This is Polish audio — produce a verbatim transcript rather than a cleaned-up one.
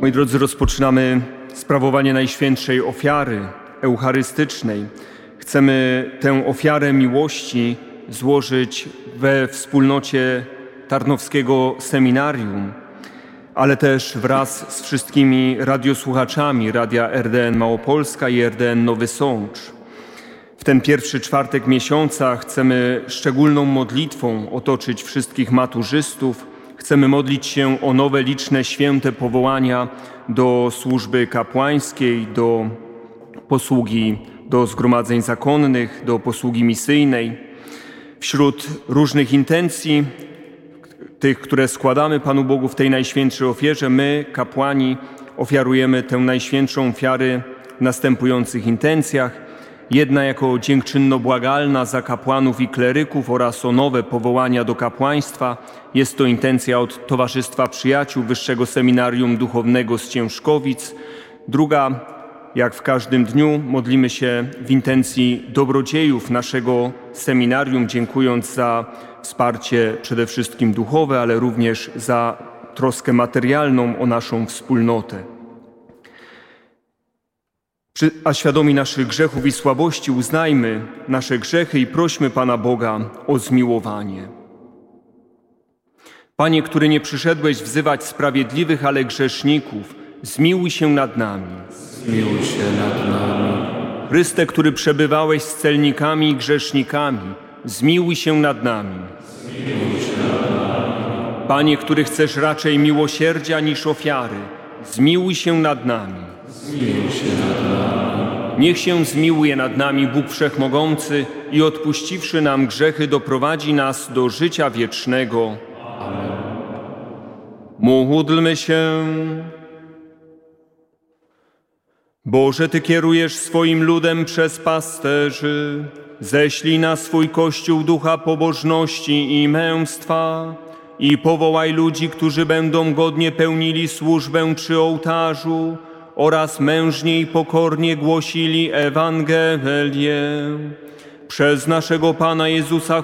Moi drodzy, rozpoczynamy sprawowanie Najświętszej Ofiary Eucharystycznej. Chcemy tę ofiarę miłości złożyć we wspólnocie Tarnowskiego Seminarium, ale też wraz z wszystkimi radiosłuchaczami Radia R D N Małopolska i R D N Nowy Sącz. W ten pierwszy czwartek miesiąca chcemy szczególną modlitwą otoczyć wszystkich maturzystów. Chcemy modlić się o nowe, liczne, święte powołania do służby kapłańskiej, do posługi, do zgromadzeń zakonnych, do posługi misyjnej. Wśród różnych intencji, tych, które składamy Panu Bogu w tej Najświętszej ofierze, my, kapłani, ofiarujemy tę Najświętszą ofiarę w następujących intencjach. Jedna jako dziękczynno-błagalna za kapłanów i kleryków oraz o nowe powołania do kapłaństwa. Jest to intencja od Towarzystwa Przyjaciół Wyższego Seminarium Duchownego z Ciężkowic. Druga, jak w każdym dniu, modlimy się w intencji dobrodziejów naszego seminarium, dziękując za wsparcie przede wszystkim duchowe, ale również za troskę materialną o naszą wspólnotę. A świadomi naszych grzechów i słabości uznajmy nasze grzechy i prośmy Pana Boga o zmiłowanie. Panie, który nie przyszedłeś wzywać sprawiedliwych, ale grzeszników, zmiłuj się nad nami. Zmiłuj się nad nami. Chryste, który przebywałeś z celnikami i grzesznikami, zmiłuj się nad nami. Zmiłuj się nad nami. Panie, który chcesz raczej miłosierdzia niż ofiary, zmiłuj się nad nami. Zmiłuj się nad nami. Niech się zmiłuje nad nami Bóg Wszechmogący i odpuściwszy nam grzechy doprowadzi nas do życia wiecznego. Amen. Módlmy się. Boże, Ty kierujesz swoim ludem przez pasterzy. Ześlij na swój Kościół ducha pobożności i męstwa i powołaj ludzi, którzy będą godnie pełnili służbę przy ołtarzu oraz mężnie i pokornie głosili Ewangelię. Przez naszego Pana Jezusa